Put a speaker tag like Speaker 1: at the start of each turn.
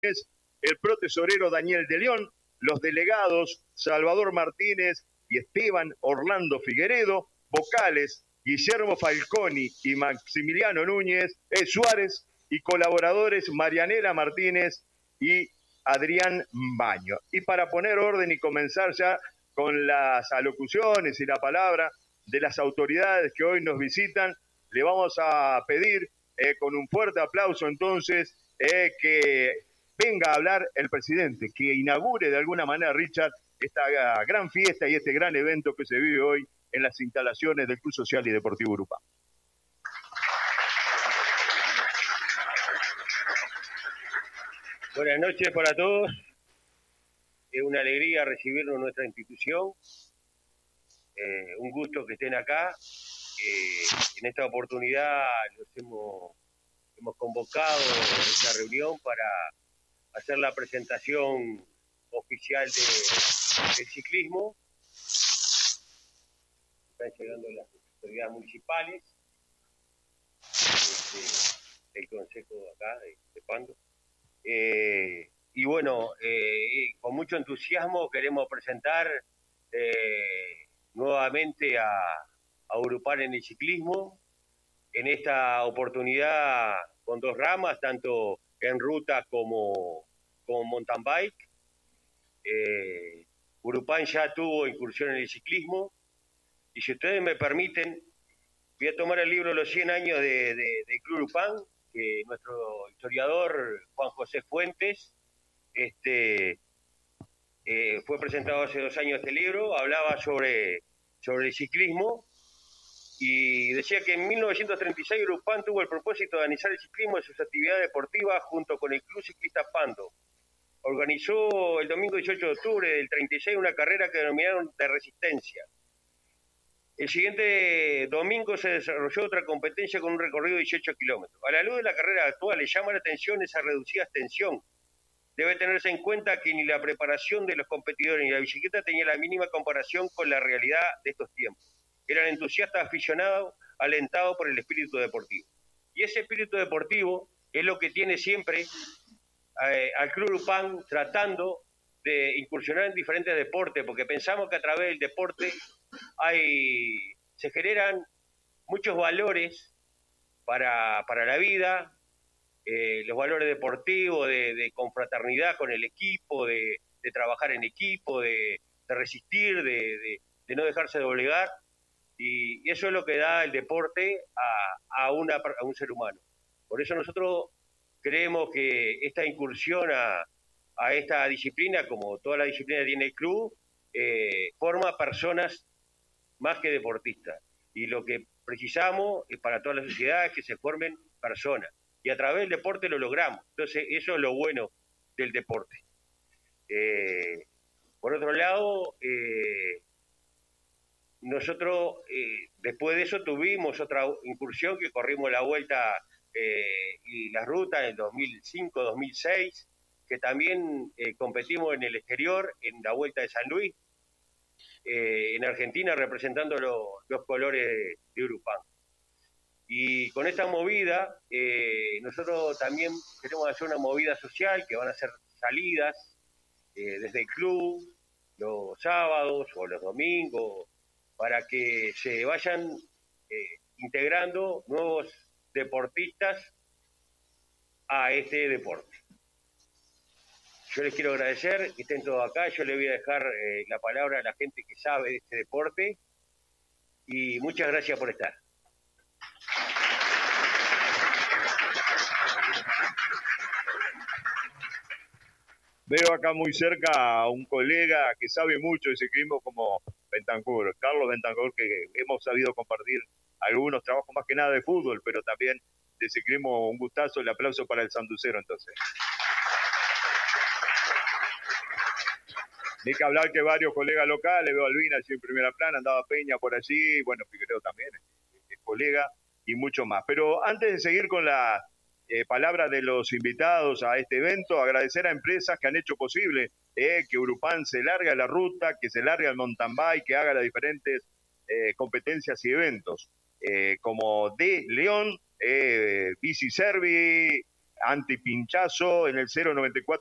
Speaker 1: el protesorero Daniel de León, los delegados Salvador Martínez y Esteban Orlando Figueredo, vocales Guillermo Falconi y Maximiliano Núñez Suárez, y colaboradores Marianela Martínez y Adrián Baño. Y para poner orden y comenzar ya con las alocuciones y la palabra de las autoridades que hoy nos visitan, le vamos a pedir con un fuerte aplauso entonces que venga a hablar el presidente, que inaugure de alguna manera, Richard, esta gran fiesta y este gran evento que se vive hoy en las instalaciones del Club Social y Deportivo Urupán.
Speaker 2: Buenas noches para todos. Es una alegría recibirnos en nuestra institución. Un gusto que estén acá. En esta oportunidad los hemos convocado a esta reunión para hacer la presentación oficial del ciclismo. Están llegando las autoridades municipales, del consejo de acá, de Pando. Y bueno, con mucho entusiasmo queremos presentar nuevamente a Urupán en el ciclismo, en esta oportunidad con dos ramas, tanto en ruta como mountain bike. Urupán ya tuvo incursión en el ciclismo, y si ustedes me permiten, voy a tomar el libro Los 100 años de Club Urupán, que nuestro historiador Juan José Fuentes fue presentado hace 2 años este libro. Hablaba sobre el ciclismo y decía que en 1936 Urupán tuvo el propósito de analizar el ciclismo en sus actividades deportivas junto con el Club Ciclista Pando. Organizó el domingo 18 de octubre del 36 una carrera que denominaron de resistencia. El siguiente domingo se desarrolló otra competencia con un recorrido de 18 kilómetros. A la luz de la carrera actual, le llama la atención esa reducida extensión. Debe tenerse en cuenta que ni la preparación de los competidores ni la bicicleta tenía la mínima comparación con la realidad de estos tiempos. Eran entusiastas aficionados, alentados por el espíritu deportivo. Y ese espíritu deportivo es lo que tiene siempre al Club Urupán, tratando de incursionar en diferentes deportes, porque pensamos que a través del deporte se generan muchos valores para la vida, los valores deportivos, de confraternidad con el equipo, de trabajar en equipo, de resistir, de no dejarse doblegar, y eso es lo que da el deporte a un ser humano. Por eso nosotros creemos que esta incursión a esta disciplina, como toda la disciplina que tiene el club, forma personas más que deportistas. Y lo que precisamos para toda la sociedad es que se formen personas. Y a través del deporte lo logramos. Entonces, eso es lo bueno del deporte. Por otro lado, nosotros después de eso tuvimos otra incursión que corrimos la vuelta y la ruta en 2005-2006, que también competimos en el exterior, en la Vuelta de San Luis, en Argentina, representando los colores de Urupán. Y con esta movida, nosotros también queremos hacer una movida social, que van a ser salidas desde el club los sábados o los domingos, para que se vayan integrando nuevos deportistas a este deporte. Yo les quiero agradecer que estén todos acá. Yo les voy a dejar la palabra a la gente que sabe de este deporte, y muchas gracias por estar.
Speaker 1: Veo acá muy cerca a un colega que sabe mucho de ciclismo como Bentancur, Carlos Bentancur, que hemos sabido compartir algunos trabajos más que nada de fútbol, pero también de ciclismo. Un gustazo, el aplauso para el sanducero entonces. Ni que hablar que varios colegas locales, veo a Albina allí en primera plana, andaba Peña por allí, bueno, Figueredo también, es colega, y mucho más. Pero antes de seguir con la palabra de los invitados a este evento, agradecer a empresas que han hecho posible que Urupán se largue a la ruta, que se largue al mountain bike, que haga las diferentes competencias y eventos, como de León, Bici Servi, antipinchazo en el 094